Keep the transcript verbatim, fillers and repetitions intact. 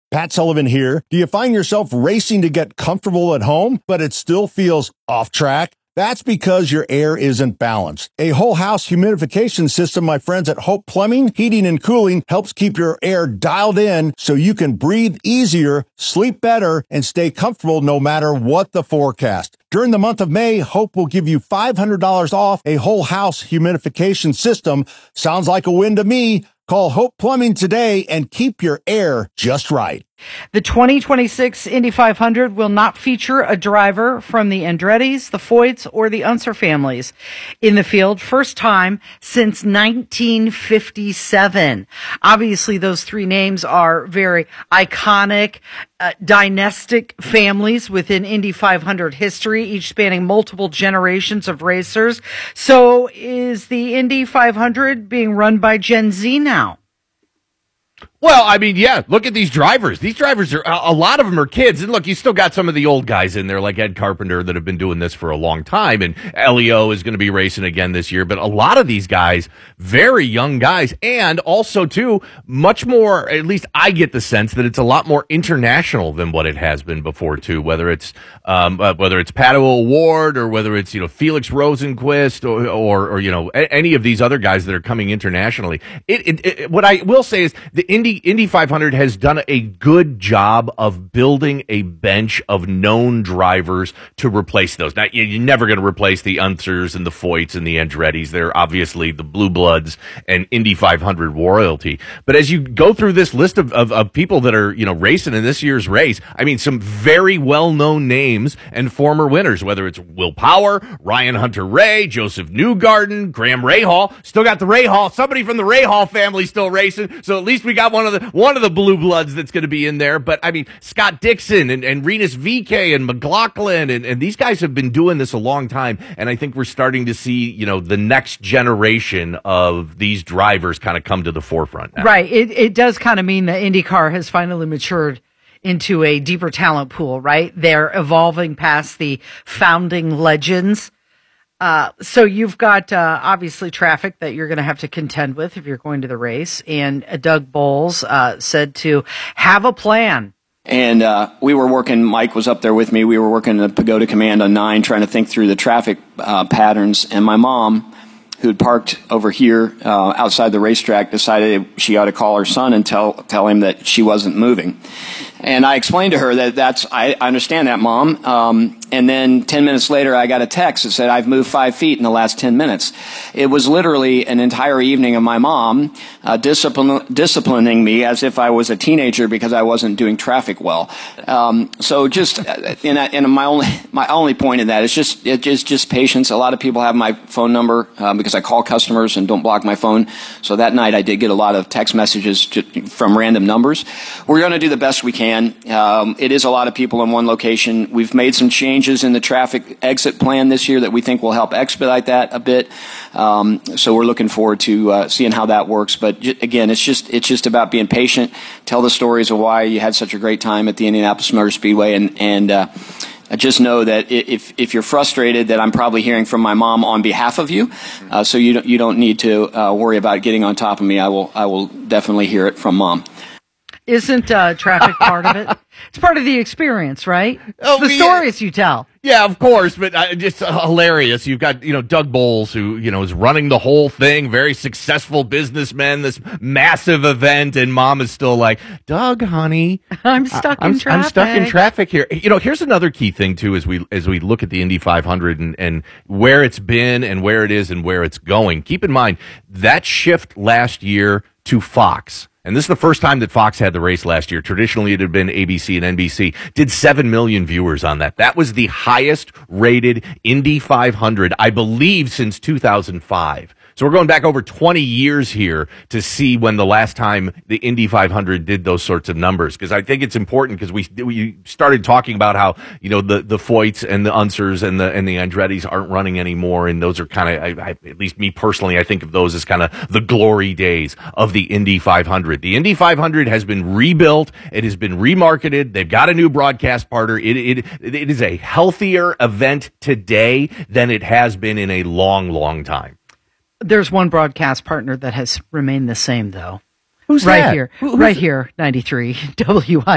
Pat Sullivan here. Do you find yourself racing to get comfortable at home, but it still feels off track? That's because your air isn't balanced. A whole house humidification system, my friends at Hope Plumbing, Heating and Cooling, helps keep your air dialed in so you can breathe easier, sleep better, and stay comfortable no matter what the forecast. During the month of May, Hope will give you five hundred dollars off a whole house humidification system. Sounds like a win to me. Call Hope Plumbing today and keep your air just right. The twenty twenty-six Indy five hundred will not feature a driver from the Andretti's, the Foyts, or the Unser families in the field. First time since nineteen fifty-seven. Obviously, those three names are very iconic, uh, dynastic families within Indy five hundred history, each spanning multiple generations of racers. So is the Indy five hundred being run by Gen Z now? Well, I mean, yeah, look at these drivers. These drivers are, a lot of them are kids. And look, you still got some of the old guys in there, like Ed Carpenter, that have been doing this for a long time. And Elio is going to be racing again this year. But a lot of these guys, very young guys. And also, too, much more, at least I get the sense that it's a lot more international than what it has been before, too. Whether it's um, uh, whether it's Pato O'Ward or whether it's, you know, Felix Rosenquist or, or, or you know, a- any of these other guys that are coming internationally. It, it, it, what I will say is the Indy Indy five hundred has done a good job of building a bench of known drivers to replace those. Now, you're never going to replace the Unsers and the Foyts and the Andretti's. They're obviously the Blue Bloods and Indy five hundred royalty. But as you go through this list of, of, of people that are, you know, racing in this year's race, I mean, some very well-known names and former winners, whether it's Will Power, Ryan Hunter-Ray, Joseph Newgarden, Graham Rahal. Still got the Rahal. Somebody from the Rahal family still racing. So at least we got one of the one of the Blue Bloods that's going to be in there. But I mean, Scott Dixon and, and Renus V K and McLaughlin and, and these guys have been doing this a long time. And I think we're starting to see, you know, the next generation of these drivers kind of come to the forefront now. Right. It it does kind of mean that IndyCar has finally matured into a deeper talent pool, right? They're evolving past the founding legends. Uh, so you've got, uh, obviously traffic that you're going to have to contend with if you're going to the race. And uh, Doug Bowles, uh, said to have a plan. And, uh, we were working, Mike was up there with me. We were working the Pagoda Command on nine, trying to think through the traffic, uh, patterns. And my mom, who'd parked over here, uh, outside the racetrack, decided she ought to call her son and tell, tell him that she wasn't moving. And I explained to her that that's, I understand that, Mom. Um, and then ten minutes later, I got a text that said, I've moved five feet in the last ten minutes. It was literally an entire evening of my mom uh, discipline, disciplining me as if I was a teenager because I wasn't doing traffic well. Um, so just, and, and my only, my only point in that is just, it is just patience. A lot of people have my phone number um, because I call customers and don't block my phone. So that night I did get a lot of text messages to, from random numbers. We're going to do the best we can. Um, it is a lot of people in one location. We've made some changes in the traffic exit plan this year that we think will help expedite that a bit. Um, so we're looking forward to uh, seeing how that works. But j- again, it's just it's just about being patient. Tell the stories of why you had such a great time at the Indianapolis Motor Speedway, and and uh, just know that if if you're frustrated, that I'm probably hearing from my mom on behalf of you. Uh, so you don't you don't need to uh, worry about getting on top of me. I will I will definitely hear it from Mom. Isn't uh, traffic part of it? It's part of the experience, right? It's Oh, the yeah. stories you tell. Yeah, of course, but uh, just uh, hilarious. You've got, you know, Doug Bowles, who, you know, is running the whole thing, very successful businessman, this massive event, and Mom is still like, Doug, honey, I'm stuck I- in I'm, traffic. I'm stuck in traffic here. You know, here's another key thing too, as we as we look at the Indy five hundred and, and where it's been and where it is and where it's going. Keep in mind that shift last year to Fox. And this is the first time that Fox had the race last year. Traditionally, it had been A B C and N B C. Did seven million viewers on that. That was the highest rated Indy five hundred, I believe, since two thousand five. So we're going back over twenty years here to see when the last time the Indy five hundred did those sorts of numbers. Because I think it's important, because we we started talking about how, you know, the, the Foyts and the Unsers and the and the Andretti's aren't running anymore, and those are kind of, at least me personally, I think of those as kind of the glory days of the Indy five hundred. The Indy five hundred has been rebuilt. It has been remarketed. They've got a new broadcast partner. It it it is a healthier event today than it has been in a long, long time. There's one broadcast partner that has remained the same, though. Who's right that? here, Who, right here, ninety-three W I.